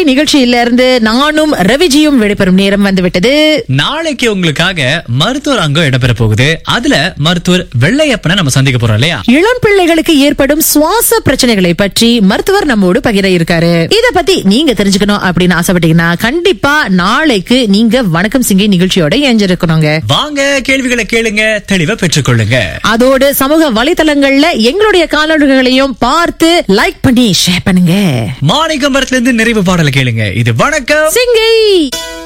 நிகழ்ச்சியில இருந்து நானும் ரவிஜியும் விடைபெறும் நேரம் வந்துவிட்டது. நாளைக்கு உங்களுக்காக மருத்துவர் அங்கம் இடம்பெற போகுது. அதுல மருத்துவர் வெள்ளையப்பனை நம்ம சந்திக்க போறோம் இல்லையா? இளம் பிள்ளைகளுக்கு ஏற்படும் சுவாச பிரச்சனைகளை பற்றி மருத்துவர் நம்மோடு பகிர இருக்காரு. இத பத்தி நீங்க தெரிஞ்சுக்கணும் அப்படின்னு ஆசைப்பட்டீங்கன்னா கண்டிப்பா நாளைக்கு நீங்க வணக்கம் சிங்கை நிகழ்ச்சியோட இணைஞ்சிருக்கணுங்க. வாங்க, கேள்விகளை கேளுங்க, தெளிவா பெற்றுக்கொள்ளுங்க. அதோடு சமூக வலைத்தளங்கள்ல எங்களுடைய காணொளிகளையும் பார்த்து லைக் பண்ணி ஷேர் பண்ணுங்க. மாணிக்கம்பரத்துல இருந்து நிறைவு பாடலை கேளுங்க. இது வணக்கம் சிங்கை.